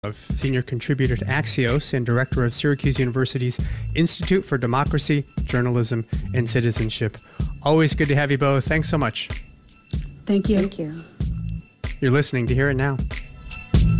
Senior contributor to Axios and director of Syracuse University's Institute for Democracy, Journalism, and Citizenship. Always good to have you both. Thanks so much. Thank you. Thank you. You're listening to Hear It Now.